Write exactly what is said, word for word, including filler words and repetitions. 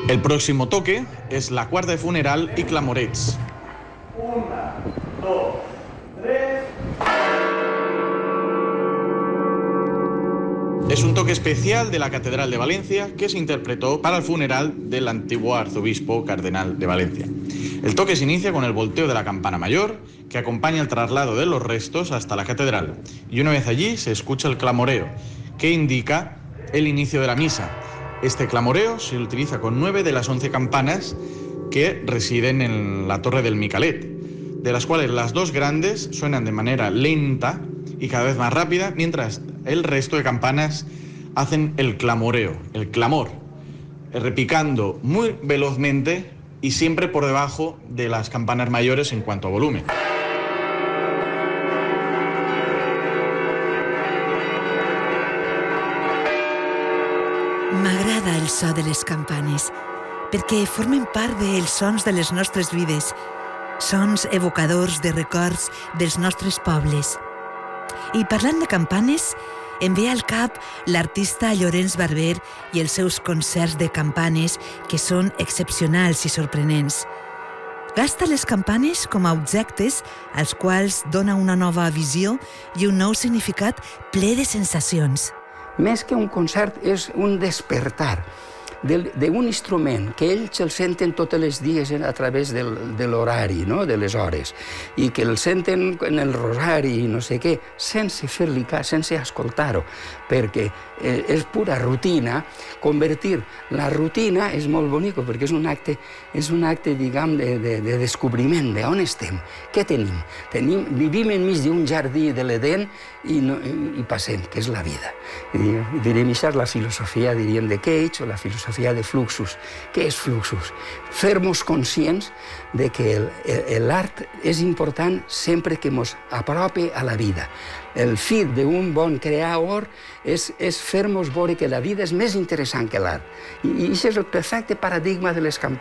El próximo toque es la cuarta de funeral y clamorets. Una, dos, tres... Es un toque especial de la Catedral de Valencia que se interpretó para el funeral del antiguo arzobispo cardenal de Valencia. El toque se inicia con el volteo de la campana mayor, que acompaña el traslado de los restos hasta la catedral. Y una vez allí se escucha el clamoreo, que indica el inicio de la misa. Este clamoreo se utiliza con nueve de las once campanas que residen en la torre del Micalet, de las cuales las dos grandes suenan de manera lenta y cada vez más rápida, mientras el resto de campanas hacen el clamoreo, el clamor, repicando muy velozmente y siempre por debajo de las campanas mayores en cuanto a volumen. M'agrada el so de les campanes, perquè formen part dels sons de les nostres vides, sons evocadors de records dels nostres pobles. I parlant de campanes, em ve al cap l'artista Llorenç Barber i els seus concerts de campanes que són excepcionals i sorprenents. Gasta les campanes com a objectes als quals dona una nova visió i un nou significat ple de sensacions. Més que un concert és un despertar d'un instrument que ells el senten tots els dies a través del, de l'horari, no? De les hores, i que el senten en el rosari i no sé què, sense fer-li cas, sense escoltar-ho, perquè eh, és pura rutina. Convertir la rutina és molt bonic, perquè és un acte, és un acte diguem, de, de, de descobriment, d'on estem, què tenim. tenim vivim enmig d'un jardí de l'Eden i, no, i, i passem, que és la vida. I, diríem, això és la filosofia, diríem, de Cage, o la filosofia de Fluxus. Què és Fluxus? Fer-nos conscients de que l'art és important sempre que ens apropi a la vida. El fi d'un bon creador és, és fer-nos veure que la vida és més interessant que l'art. I, i això és el perfecte paradigma de les campanyes.